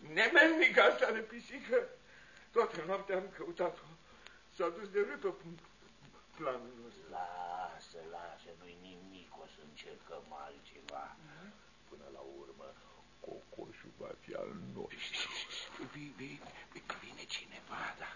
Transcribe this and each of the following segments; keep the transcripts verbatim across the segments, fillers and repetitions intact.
nemelnic asta de pisică. Toată noaptea am căutat-o. S-a dus de râpă planul nostru. Lasă, lasă, nu-i nimic, o să încercăm altceva. Până la urmă, cocoșul va fi al nostru. Vine cineva, da.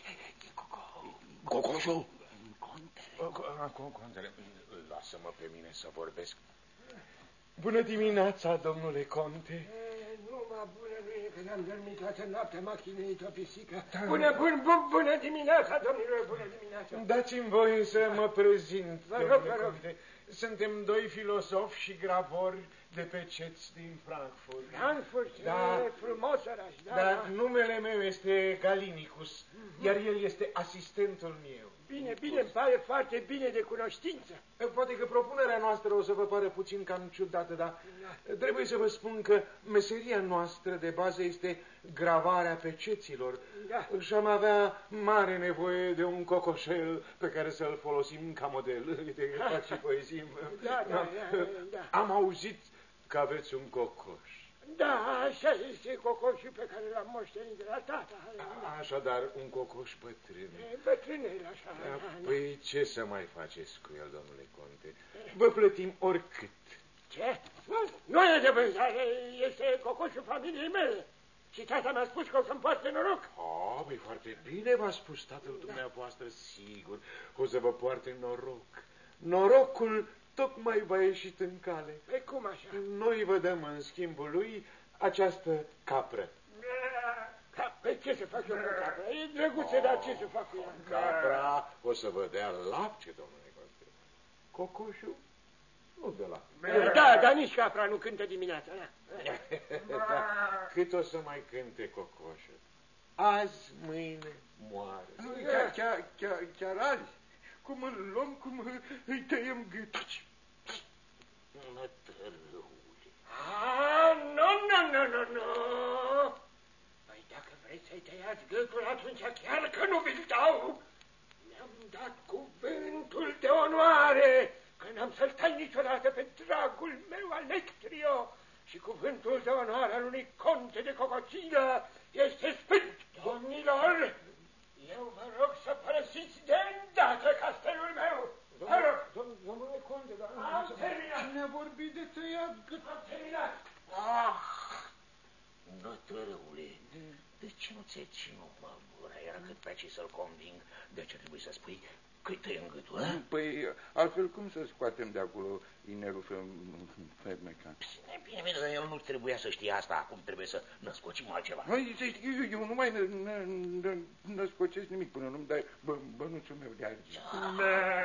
Cocoșul? Contele. Contele, lasă-mă pe mine să vorbesc. Bună dimineața, domnule conte. Numai bună nu e, că n-am dormit toată noaptea, m-a chinuit o pisică. Bună, bun, bun, bună dimineața, domnilor, bună dimineața. Dați-mi voie să mă prezint, vă rog, domnule vă rog. conte. Suntem doi filosofi și gravori de pe ceți din Frankfurt. Frankfurt, da, e frumos oraș, da, Dar da. numele meu este Galinicus, mm-hmm. iar el este asistentul meu. Bine, bine, îmi pare foarte bine de cunoștință. Poate că propunerea noastră o să vă pare puțin cam ciudată, dar da. trebuie să vă spun că meseria noastră de bază este gravarea peceților. Da. Și am avea mare nevoie de un cocoșel pe care să-l folosim ca model. Uite, fac și poezii. Da, da, da, da. Am auzit că aveți un cocoș. Da, așa este cocoșul pe care l-am moștenit de la tata. Așadar, un cocoș bătrân. Bătrânel, așa. Păi ce să mai faceți cu el, domnule conte? Vă plătim oricât. Ce? Nu e de vânzare, este cocoșul familiei mele. Și tata mi-a spus că o să-mi poarte noroc. Ah, băi, foarte bine v-a spus tatăl dumneavoastră, sigur. O să vă poarte noroc. Norocul tocmai v-a ieșit în cale. Pe cum așa? Noi vă dăm în schimbul lui această capră. Păi ce să fac eu cu capra? E drăguță, dar ce să fac cu ea? Capra o să vă dea lapte, domnule conte. Cocoșul nu de lapte. Da, dar nici capra nu cântă dimineața, da. Da. Cât o să mai cânte cocoșul? Azi, mâine, moare. Chiar, chiar, chiar, chiar azi. Cum îl luăm, cum îi tăiem gâtul. Mătărâule. Ah, nu, nu, nu, nu, nu. Păi dacă vreți să-i tăiați gâtul, atunci chiar că nu vi-l dau. Mi-am dat cuvântul de onoare că n-am să-l tai niciodată pe dragul meu Alectrio. Și cuvântul de onoare al unui conte de Cococilă este sfânt. Domnilor, eu vă rog să părăsiți de îndată castelul meu. Vă rog. Domnule conte, dar... Am terminat. Cine a vorbit de tăiat gât? Am terminat. Ah, nătărâule, de ce nu ți-ai ținut, mă, gura? Era cât pe aici să-l conving. De ce trebuie să spui că-i tăiem gâtul, a? Păi, altfel cum să scoatem de acolo inerul fermecan? Bine, bine, dar el nu trebuia să știe asta. Acum trebuie să născocim altceva. Hai, eu, eu nu mai născocesc nimic până nu-mi dai bănuțul meu de argint.